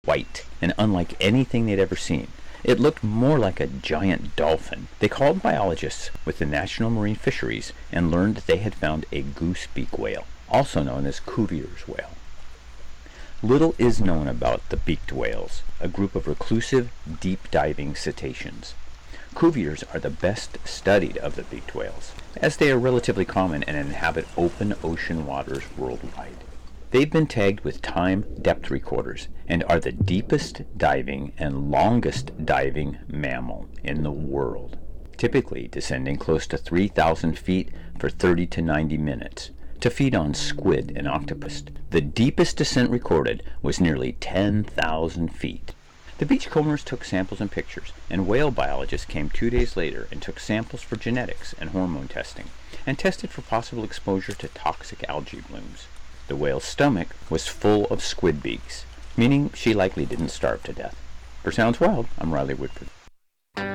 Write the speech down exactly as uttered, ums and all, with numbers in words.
white and unlike anything they'd ever seen. It looked more like a giant dolphin. They called biologists with the National Marine Fisheries and learned that they had found a goosebeak whale, also known as Cuvier's whale. Little is known about the beaked whales, a group of reclusive, deep-diving cetaceans. Cuviers are the best studied of the beaked whales, as they are relatively common and inhabit open ocean waters worldwide. They've been tagged with time depth recorders and are the deepest diving and longest diving mammal in the world, typically descending close to three thousand feet for thirty to ninety minutes to feed on squid and octopus. The deepest descent recorded was nearly ten thousand feet. The beachcombers took samples and pictures, and whale biologists came two days later and took samples for genetics and hormone testing, and tested for possible exposure to toxic algae blooms. The whale's stomach was full of squid beaks, meaning she likely didn't starve to death. For Sounds Wild, I'm Riley Woodford.